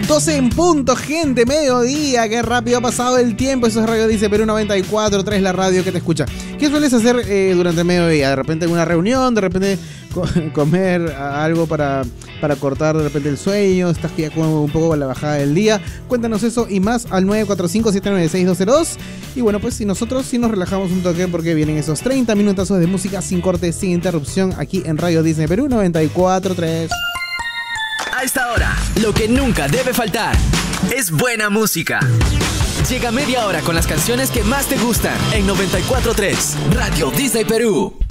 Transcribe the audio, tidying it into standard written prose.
12 en punto, gente, mediodía. Qué rápido ha pasado el tiempo. Eso es Radio Disney Perú 94.3, la radio que te escucha. ¿Qué sueles hacer durante el mediodía? De repente en una reunión, de repente comer algo para cortar de repente el sueño. Estás ya como un poco a la bajada del día. Cuéntanos eso y más al 945-796-202. Y bueno, pues si nosotros sí nos relajamos un toque porque vienen esos 30 minutazos de música sin corte, sin interrupción, aquí en Radio Disney Perú 94.3. A esta hora, lo que nunca debe faltar es buena música. Llega media hora con las canciones que más te gustan en 94.3 Radio Disney Perú.